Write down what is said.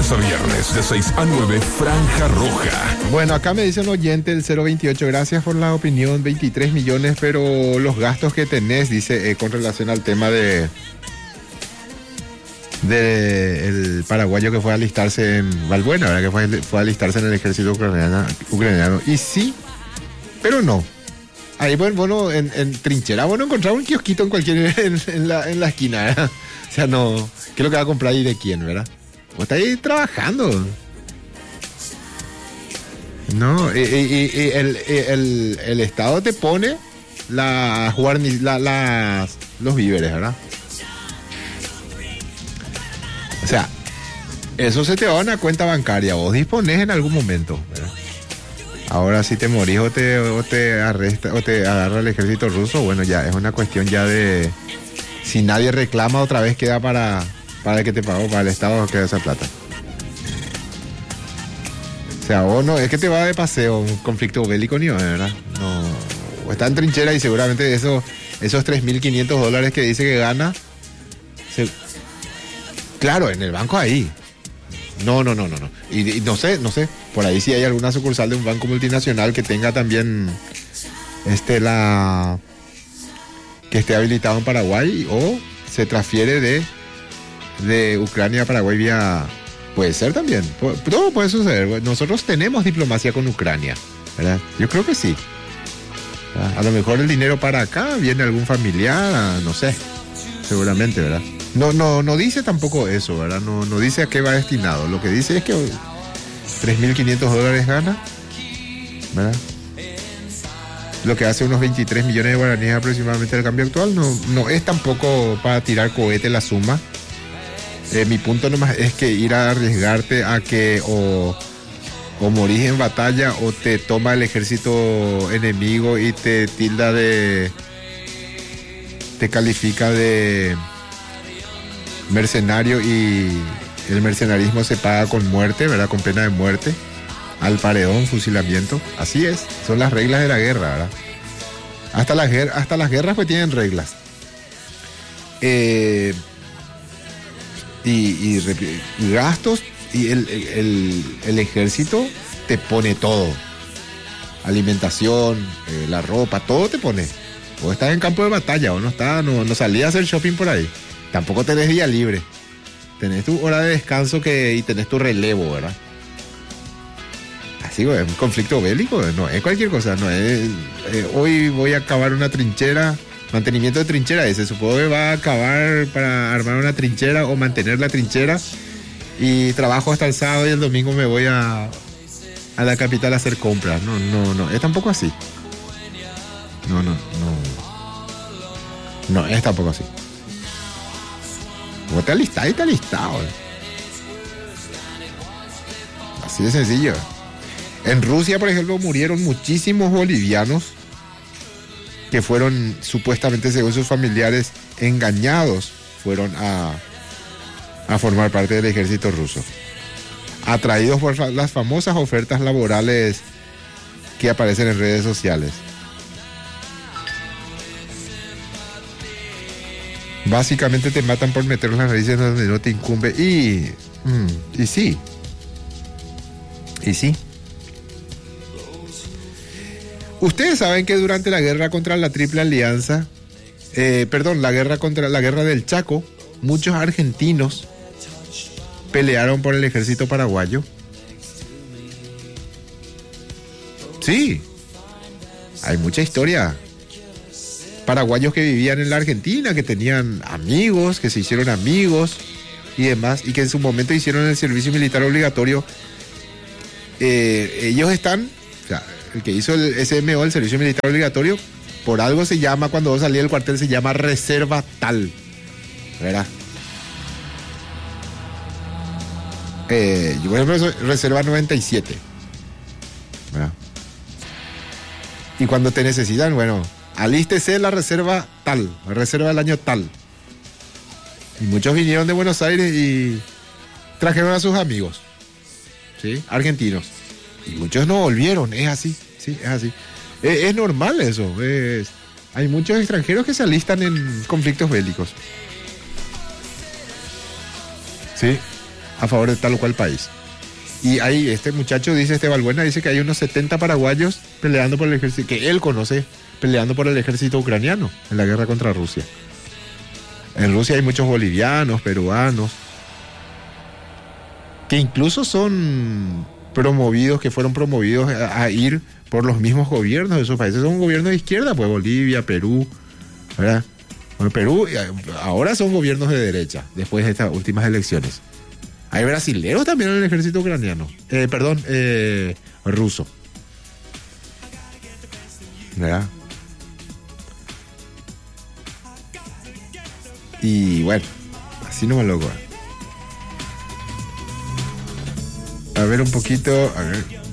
lunes a viernes de 6 a 9, Franja Roja. Bueno, acá me dice un oyente el 028, gracias por la opinión, 23 millones, pero los gastos que tenés, dice, con relación al tema de el paraguayo que fue a alistarse en Valbuena, ¿verdad? Que fue a alistarse en el ejército ucraniano. Y sí, pero no. Ahí, bueno, en trinchera, bueno, encontrar un kiosquito en cualquier, en la esquina, ¿verdad? O sea, no, ¿qué es lo que va a comprar y de quién, verdad? Vos está ahí trabajando. No, el Estado te pone los víveres, ¿verdad? O sea, eso se te va a una cuenta bancaria, vos disponés en algún momento, ¿verdad? Ahora si te morís o te arresta o te agarra el ejército ruso, bueno, ya es una cuestión ya de si nadie reclama otra vez queda para el que te pagó, para el Estado queda esa plata. O sea, o no, es que te va de paseo un conflicto bélico ni ¿verdad? No, o está en trinchera y seguramente esos $3.500 que dice que gana, claro, en el banco ahí. No. Y no sé, por ahí si hay alguna sucursal de un banco multinacional que tenga también que esté habilitado en Paraguay o se transfiere de Ucrania a Paraguay vía. Puede ser también, todo puede suceder. Nosotros tenemos diplomacia con Ucrania, ¿verdad? Yo creo que sí. A lo mejor el dinero para acá viene algún familiar, no sé, seguramente, ¿verdad? No dice tampoco eso, ¿verdad? No dice a qué va destinado. Lo que dice es que $3.500 gana, ¿verdad? Lo que hace unos 23 millones de guaraníes aproximadamente del cambio actual. No es tampoco para tirar cohete la suma. Mi punto nomás es que ir a arriesgarte a que o morís en batalla o te toma el ejército enemigo y te tilda te califica de mercenario y el mercenarismo se paga con muerte, ¿verdad? Con pena de muerte, al paredón, fusilamiento. Así es, son las reglas de la guerra, ¿verdad? Hasta las guerras pues tienen reglas. Y gastos, y el ejército te pone todo. Alimentación, la ropa, todo te pone. O estás en campo de batalla o no salías a hacer shopping por ahí. Tampoco tenés día libre. Tenés tu hora de descanso y tenés tu relevo, ¿verdad? Así, güey, un conflicto bélico, no es cualquier cosa, no es hoy voy a cavar una trinchera, mantenimiento de trinchera, se supone que va a cavar para armar una trinchera o mantener la trinchera y trabajo hasta el sábado y el domingo me voy a la capital a hacer compras. No, es tampoco así. No, es tampoco así. Vos te alistás y te alistado. Así de sencillo. En Rusia, por ejemplo, murieron muchísimos bolivianos que fueron, supuestamente, según sus familiares, engañados. Fueron a formar parte del ejército ruso. Atraídos por las famosas ofertas laborales que aparecen en redes sociales. Básicamente te matan por meter las narices donde no te incumbe. Y sí. Ustedes saben que durante la guerra contra la Triple Alianza, la guerra del Chaco, muchos argentinos pelearon por el ejército paraguayo. Sí, hay mucha historia. Paraguayos que vivían en la Argentina, que tenían amigos, que se hicieron amigos y demás, y que en su momento hicieron el servicio militar obligatorio. Ellos están, o sea, el que hizo el SMO, el servicio militar obligatorio, por algo se llama, cuando vos salís del cuartel, se llama reserva tal, ¿verdad? Yo por ejemplo soy reserva 97, ¿verdad? Y cuando te necesitan, bueno, alístese la reserva tal, la reserva del año tal. Y muchos vinieron de Buenos Aires y trajeron a sus amigos, ¿sí? Argentinos. Y muchos no volvieron, es así, sí, es así. Es normal eso, hay muchos extranjeros que se alistan en conflictos bélicos. Sí, a favor de tal o cual país. Y ahí este muchacho dice, este Balbuena dice que hay unos 70 paraguayos peleando por el ejército, que él conoce, peleando por el ejército ucraniano en la guerra contra Rusia. En Rusia hay muchos bolivianos, peruanos, que incluso son promovidos, que fueron promovidos a ir por los mismos gobiernos de esos países. Son gobiernos de izquierda, pues Bolivia, Perú, ¿verdad? Bueno, Perú ahora son gobiernos de derecha, después de estas últimas elecciones. Hay brasileños también en el ejército ucraniano. Ruso. ¿Verdad? Y bueno, así no me loco. A ver un poquito. A ver.